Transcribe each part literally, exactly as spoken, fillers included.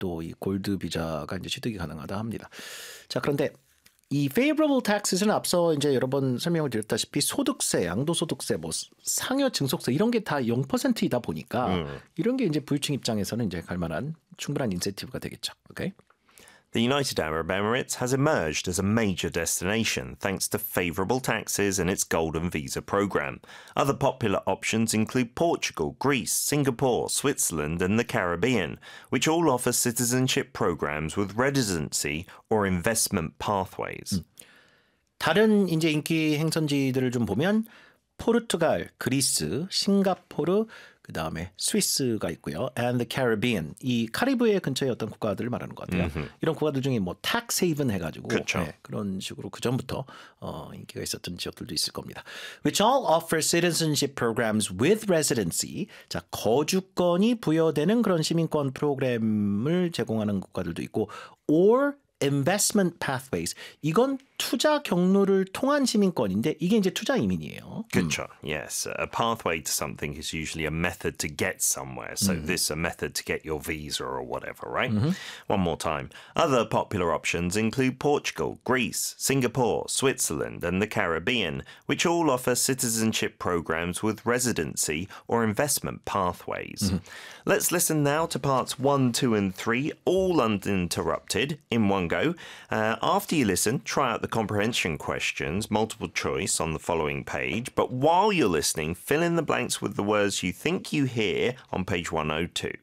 또 이 골드 비자가 이제 취득이 가능하다 합니다. 자, 그런데 이 favorable taxes는 앞서 이제 여러 번 설명을 드렸다시피 소득세, 양도소득세, 뭐 상여 증속세 이런 게 다 영 퍼센트이다 보니까 음. 이런 게 이제 부유층 입장에서는 이제 갈 만한 충분한 인센티브가 되겠죠. 오케이. The United Arab Emirates has emerged as a major destination thanks to favourable taxes and its golden visa program. Other popular options include Portugal, Greece, Singapore, Switzerland and the Caribbean, which all offer citizenship programs with residency or investment pathways. 음. 다른 이제 인기 행선지들을 좀 보면 포르투갈, 그리스, 싱가포르, 그 다음에 스위스가 있고요. And the Caribbean. 이 카리브해 근처의 어떤 국가들을 말하는 것 같아요. Mm-hmm. 이런 국가들 중에 뭐 tax haven 해가지고 네, 그런 식으로 그 전부터 어, 인기가 있었던 지역들도 있을 겁니다. Which all offer citizenship programs with residency. 자, 거주권이 부여되는 그런 시민권 프로그램을 제공하는 국가들도 있고 or investment pathways. 이건 투자 경로를 통한 시민권인데 이게 이제 투자 이민이에요. 그렇죠. 음. Yes. A pathway to something is usually a method to get somewhere. So mm. this is a method to get your visa or whatever, right? Mm-hmm. One more time. Other popular options include Portugal, Greece, Singapore, Switzerland and the Caribbean, which all offer citizenship programs with residency or investment pathways. Mm-hmm. Let's listen now to parts one, two and three, all uninterrupted in one go. Uh, after you listen, try out the comprehension questions, multiple choice on the following page. But while you're listening, fill in the blanks with the words you think you hear on page one oh two.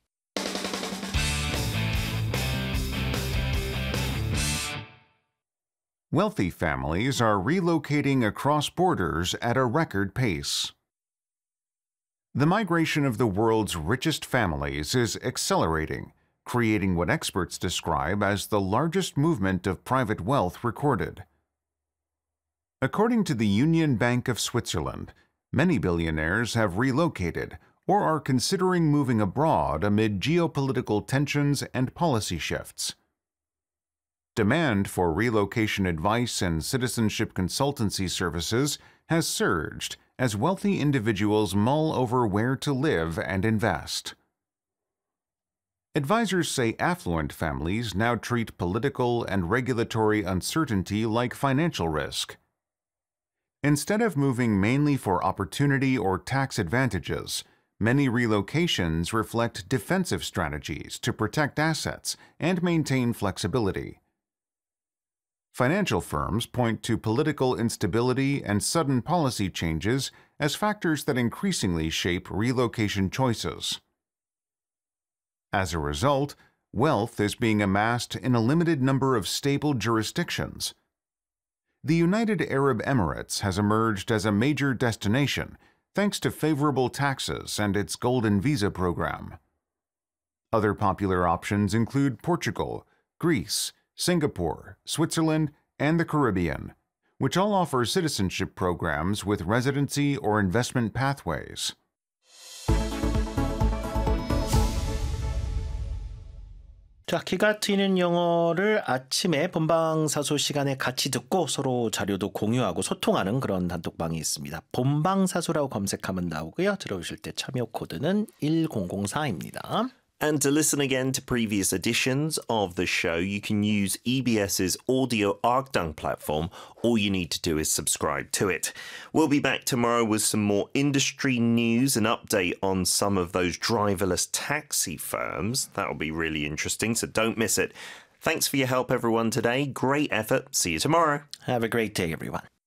Wealthy families are relocating across borders at a record pace. The migration of the world's richest families is accelerating, creating what experts describe as the largest movement of private wealth recorded. According to the Union Bank of Switzerland, many billionaires have relocated or are considering moving abroad amid geopolitical tensions and policy shifts. Demand for relocation advice and citizenship consultancy services has surged as wealthy individuals mull over where to live and invest. Advisors say affluent families now treat political and regulatory uncertainty like financial risk. Instead of moving mainly for opportunity or tax advantages, many relocations reflect defensive strategies to protect assets and maintain flexibility. Financial firms point to political instability and sudden policy changes as factors that increasingly shape relocation choices. As a result, wealth is being amassed in a limited number of stable jurisdictions. The United Arab Emirates has emerged as a major destination thanks to favorable taxes and its golden visa program. Other popular options include Portugal, Greece, Singapore, Switzerland, and the Caribbean, which all offer citizenship programs with residency or investment pathways. 자, 기가 트이는 영어를 아침에 본방사수 시간에 같이 듣고 서로 자료도 공유하고 소통하는 그런 단톡방이 있습니다. 본방사수라고 검색하면 나오고요. 들어오실 때 참여 코드는 일공공사입니다. And to listen again to previous editions of the show, you can use EBS's Audio Arkdung platform. All you need to do is subscribe to it. We'll be back tomorrow with some more industry news, an update on some of those driverless taxi firms. That'll be really interesting, so don't miss it. Thanks for your help, everyone, today. Great effort. See you tomorrow. Have a great day, everyone.